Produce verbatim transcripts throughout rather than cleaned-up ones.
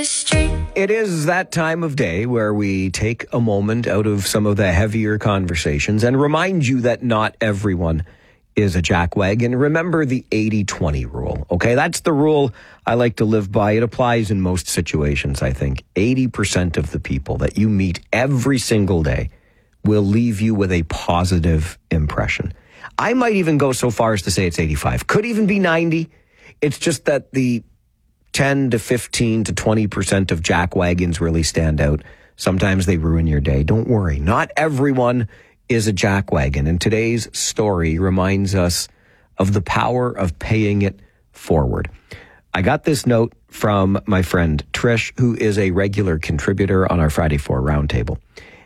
street. It is that time of day where we take a moment out of some of the heavier conversations and remind you that not everyone is a jackwagon. Remember the eighty twenty rule, okay? That's the rule I like to live by. It applies in most situations, I think. eighty percent of the people that you meet every single day will leave you with a positive impression. I might even go so far as to say it's eighty-five. Could even be ninety. It's just that the ten to fifteen to twenty percent of jackwagons really stand out. Sometimes they ruin your day. Don't worry. Not everyone is a jackwagon. And today's story reminds us of the power of paying it forward. I got this note from my friend Trish, who is a regular contributor on our Friday Four Roundtable.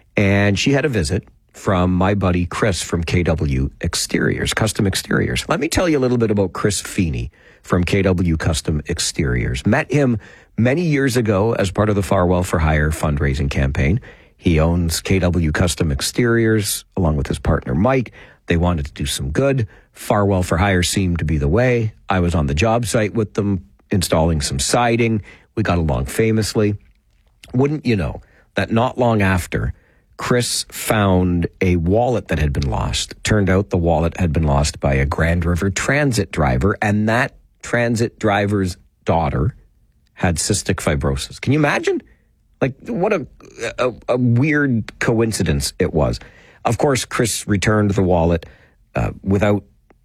And she had a visit from my buddy Chris from K W Exteriors, Custom Exteriors. Let me tell you a little bit about Chris Feeney from K W Custom Exteriors. Met him many years ago as part of the Farwell for Hire fundraising campaign. He owns K W Custom Exteriors along with his partner Mike. They wanted to do some good. Farwell for Hire seemed to be the way. I was on the job site with them installing some siding. We got along famously. Wouldn't you know that not long after, Chris found a wallet that had been lost. Turned out the wallet had been lost by a Grand River Transit driver, and that transit driver's daughter had cystic fibrosis. Can you imagine? Like, what a, a, a weird coincidence it was. Of course, Chris returned the wallet uh, without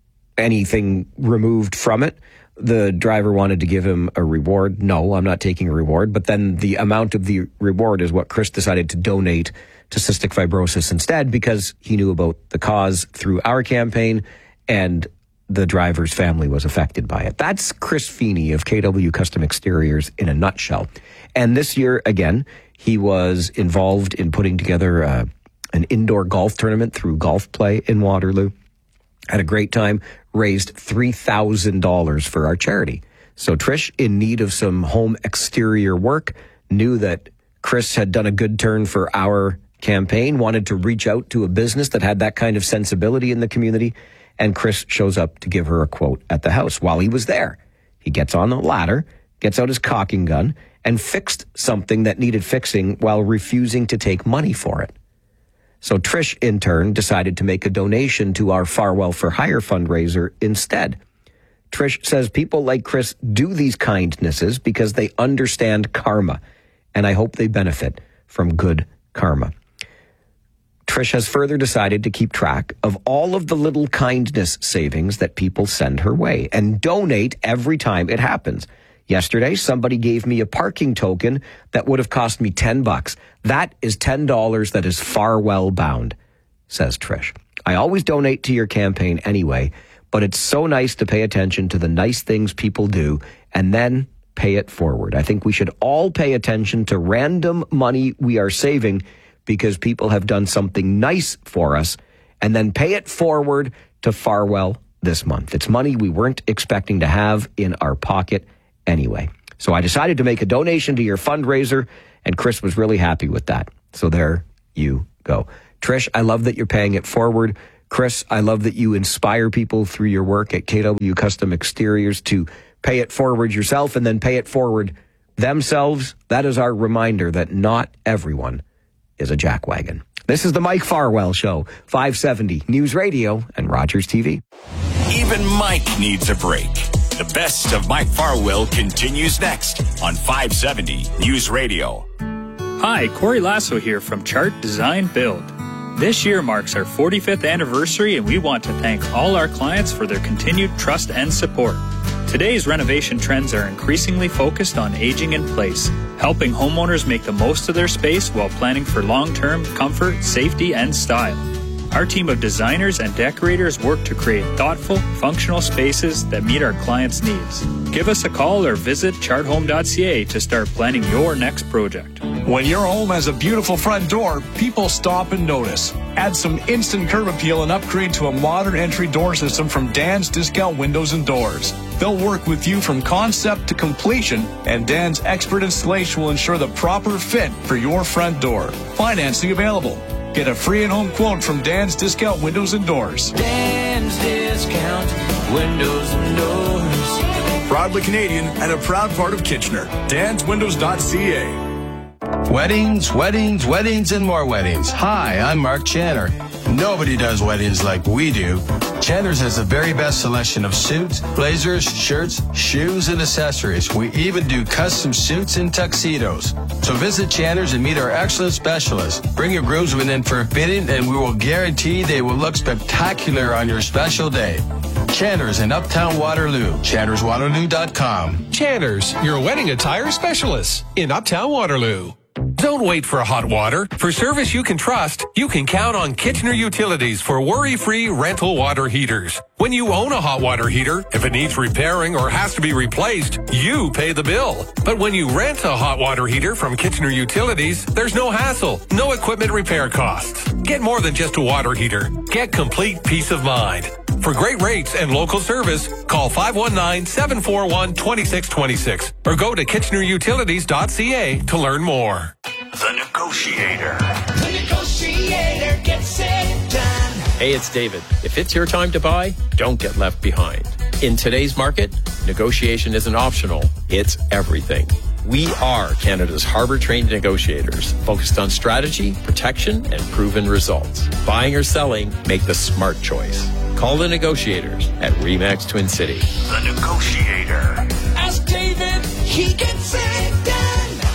anything removed from it. The driver wanted to give him a reward. No, I'm not taking a reward. But then the amount of the reward is what Chris decided to donate to cystic fibrosis instead, because he knew about the cause through our campaign and the driver's family was affected by it. That's Chris Feeney of K W Custom Exteriors in a nutshell. And this year, again, he was involved in putting together uh, an indoor golf tournament through Golf Play in Waterloo. Had a great time, raised three thousand dollars for our charity. So Trish, in need of some home exterior work, knew that Chris had done a good turn for our campaign, wanted to reach out to a business that had that kind of sensibility in the community, and Chris shows up to give her a quote at the house. While he was there, he gets on the ladder, gets out his caulking gun, and fixed something that needed fixing while refusing to take money for it. So Trish, in turn, decided to make a donation to our Farwell for Hire fundraiser instead. Trish says people like Chris do these kindnesses because they understand karma, and I hope they benefit from good karma. Trish has further decided to keep track of all of the little kindness savings that people send her way and donate every time it happens. Yesterday, somebody gave me a parking token that would have cost me ten bucks. That is ten dollars that is Farwell bound, says Trish. I always donate to your campaign anyway, but it's so nice to pay attention to the nice things people do and then pay it forward. I think we should all pay attention to random money we are saving because people have done something nice for us, and then pay it forward to Farwell this month. It's money we weren't expecting to have in our pocket anyway. So I decided to make a donation to your fundraiser, and Chris was really happy with that. So there you go. Trish, I love that you're paying it forward. Chris, I love that you inspire people through your work at K W Custom Exteriors to pay it forward yourself and then pay it forward themselves. That is our reminder that not everyone is a jackwagon. This is the Mike Farwell Show, five seventy News Radio and Rogers T V. Even Mike needs a break. The best of Mike Farwell continues next on five seventy News Radio. Hi, Corey Lasso here from Chart Design Build. This year marks our forty-fifth anniversary, and we want to thank all our clients for their continued trust and support. Today's renovation trends are increasingly focused on aging in place, helping homeowners make the most of their space while planning for long-term comfort, safety, and style. Our team of designers and decorators work to create thoughtful, functional spaces that meet our clients' needs. Give us a call or visit chart home dot c a to start planning your next project. When your home has a beautiful front door, people stop and notice. Add some instant curb appeal and upgrade to a modern entry door system from Dan's Discount Windows and Doors. They'll work with you from concept to completion, and Dan's expert installation will ensure the proper fit for your front door. Financing available. Get a free in-home quote from Dan's Discount Windows and Doors. Dan's Discount Windows and Doors. Proudly Canadian and a proud part of Kitchener. dans windows dot c a. Weddings, weddings, weddings, and more weddings. Hi, I'm Mark Channer. Nobody does weddings like we do. Channer's has the very best selection of suits, blazers, shirts, shoes, and accessories. We even do custom suits and tuxedos. So visit Channer's and meet our excellent specialists. Bring your groomsmen in for a fitting, and we will guarantee they will look spectacular on your special day. Channer's in Uptown Waterloo. Channers Waterloo dot com. Channer's, your wedding attire specialist in Uptown Waterloo. Don't wait for hot water. For service you can trust, you can count on Kitchener Utilities for worry-free rental water heaters. When you own a hot water heater, if it needs repairing or has to be replaced, you pay the bill. But when you rent a hot water heater from Kitchener Utilities, there's no hassle, no equipment repair costs. Get more than just a water heater. Get complete peace of mind. For great rates and local service, call five one nine, seven four one, two six two six or go to kitchener utilities dot c a to learn more. The Negotiator. The Negotiator gets it done. Hey, it's David. If it's your time to buy, don't get left behind. In today's market, negotiation isn't optional. It's everything. We are Canada's harbor-trained negotiators, focused on strategy, protection, and proven results. Buying or selling, make the smart choice. Call the negotiators at RE/MAX Twin City. The Negotiator. Ask David, he gets it done.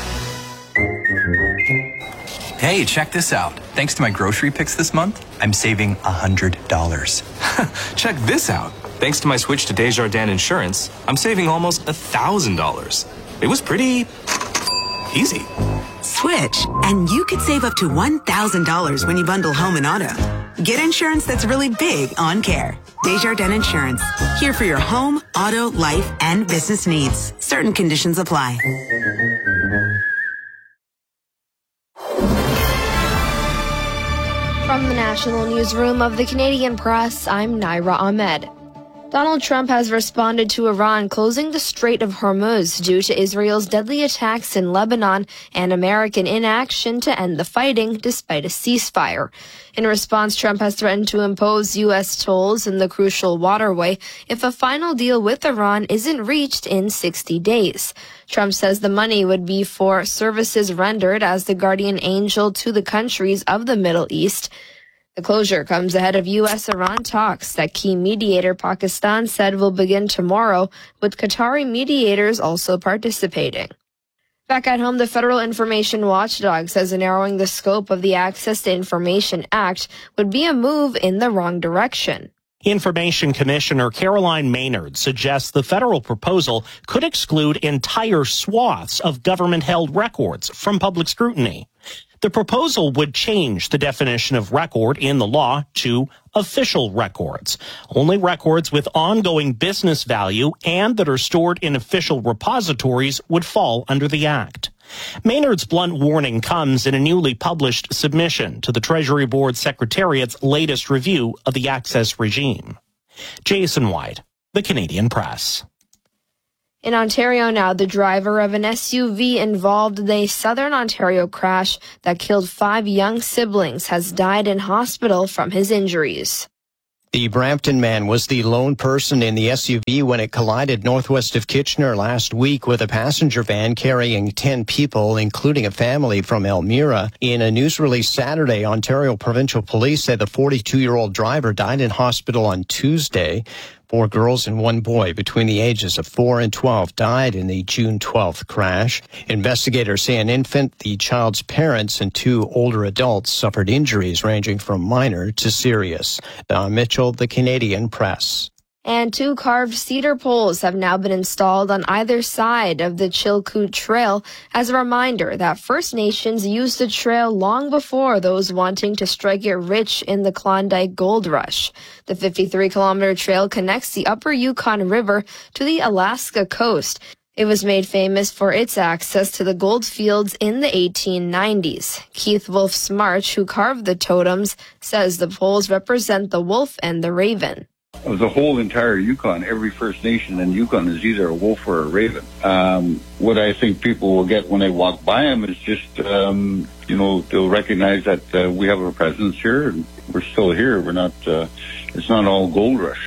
Hey, check this out. Thanks to my grocery picks this month, I'm saving one hundred dollars. Check this out. Thanks to my switch to Desjardins Insurance, I'm saving almost one thousand dollars. It was pretty easy. Switch, and you could save up to one thousand dollars when you bundle home and auto. Get insurance that's really big on care. Desjardins Insurance. Here for your home, auto, life, and business needs. Certain conditions apply. From the National Newsroom of the Canadian Press, I'm Naira Ahmed. Donald Trump has responded to Iran closing the Strait of Hormuz due to Israel's deadly attacks in Lebanon and American inaction to end the fighting despite a ceasefire. In response, Trump has threatened to impose U S tolls in the crucial waterway if a final deal with Iran isn't reached in sixty days. Trump says the money would be for services rendered as the guardian angel to the countries of the Middle East. The closure comes ahead of U S Iran talks that key mediator Pakistan said will begin tomorrow, with Qatari mediators also participating. Back at home, the Federal Information Watchdog says narrowing the scope of the Access to Information Act would be a move in the wrong direction. Information Commissioner Caroline Maynard suggests the federal proposal could exclude entire swaths of government-held records from public scrutiny. The proposal would change the definition of record in the law to official records. Only records with ongoing business value and that are stored in official repositories would fall under the Act. Maynard's blunt warning comes in a newly published submission to the Treasury Board Secretariat's latest review of the access regime. Jason White, The Canadian Press. In Ontario now, the driver of an S U V involved in a southern Ontario crash that killed five young siblings has died in hospital from his injuries. The Brampton man was the lone person in the S U V when it collided northwest of Kitchener last week with a passenger van carrying ten people, including a family from Elmira. In a news release Saturday, Ontario Provincial Police say the forty-two-year-old driver died in hospital on Tuesday. Four girls and one boy between the ages of four and twelve died in the June twelfth crash. Investigators say an infant, the child's parents, and two older adults suffered injuries ranging from minor to serious. Don Mitchell, The Canadian Press. And two carved cedar poles have now been installed on either side of the Chilkoot Trail as a reminder that First Nations used the trail long before those wanting to strike it rich in the Klondike Gold Rush. The fifty-three kilometer trail connects the Upper Yukon River to the Alaska coast. It was made famous for its access to the gold fields in the eighteen nineties. Keith Wolf Smarch, who carved the totems, says the poles represent the wolf and the raven. The whole entire Yukon, every First Nation in Yukon is either a wolf or a raven. Um, what I think people will get when they walk by them is just, um, you know, they'll recognize that uh, we have a presence here and we're still here. We're not, uh, it's not all gold rush.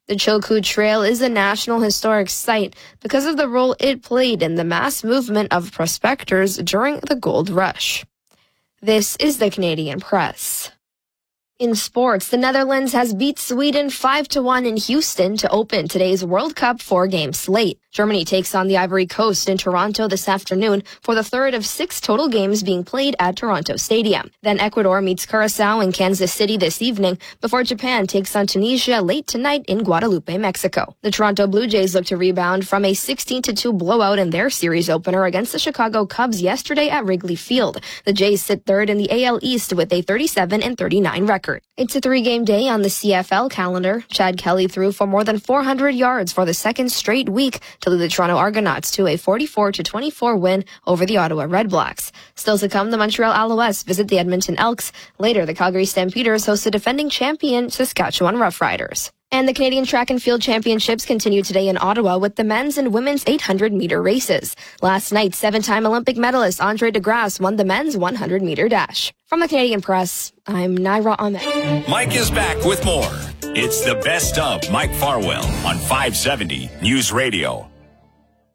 The Chilkoot Trail is a National Historic Site because of the role it played in the mass movement of prospectors during the gold rush. This is the Canadian Press. In sports, the Netherlands has beat Sweden five to one in Houston to open today's World Cup four-game slate. Germany takes on the Ivory Coast in Toronto this afternoon for the third of six total games being played at Toronto Stadium. Then Ecuador meets Curacao in Kansas City this evening before Japan takes on Tunisia late tonight in Guadalupe, Mexico. The Toronto Blue Jays look to rebound from a sixteen to two blowout in their series opener against the Chicago Cubs yesterday at Wrigley Field. The Jays sit third in the A L East with a thirty-seven and thirty-nine record. It's a three-game day on the C F L calendar. Chad Kelly threw for more than four hundred yards for the second straight week to lead the Toronto Argonauts to a forty-four to twenty-four win over the Ottawa Redblacks. Still to come, the Montreal Alouettes visit the Edmonton Elks. Later, the Calgary Stampeders host the defending champion Saskatchewan Roughriders. And the Canadian Track and Field Championships continue today in Ottawa with the men's and women's eight hundred meter races. Last night, seven-time Olympic medalist Andre DeGrasse won the men's one hundred meter dash. From the Canadian Press, I'm Naira Ahmed. Mike is back with more. It's the best of Mike Farwell on five seventy News Radio.